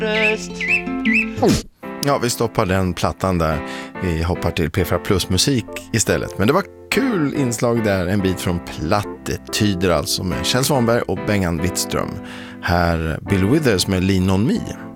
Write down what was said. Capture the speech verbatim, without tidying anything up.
Ja, vi stoppar den plattan där. Vi hoppar till P fyra Plus musik istället. Men det var kul inslag där, en bit från Plattityder alltså med Kjell Svanberg och Bengan Wittström. Här Bill Withers med Lean on Me.